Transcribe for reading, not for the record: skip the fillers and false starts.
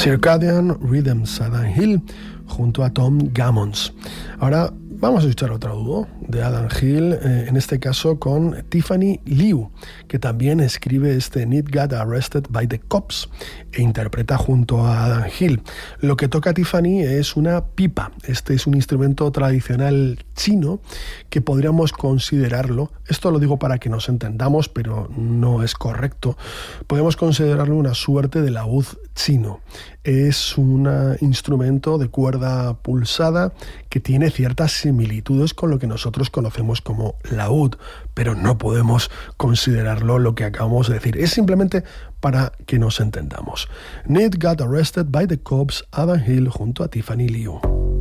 Circadian Rhythms, Adam Hill junto a Tom Gammons. Ahora vamos a escuchar otro dúo de Adam Hill, en este caso con Tiffany Liu, que también escribe este Need Got Arrested by the Cops e interpreta junto a Adam Hill. Lo que toca Tiffany es una pipa. Este es un instrumento tradicional chino que podríamos considerarlo, esto lo digo para que nos entendamos, pero no es correcto, podemos considerarlo una suerte de laúd chino. Es un instrumento de cuerda pulsada que tiene ciertas similitudes con lo que nosotros conocemos como laúd, pero no podemos considerarlo lo que acabamos de decir. Es simplemente para que nos entendamos. Need Got Arrested by the Cops, Adam Hill junto a Tiffany Liu.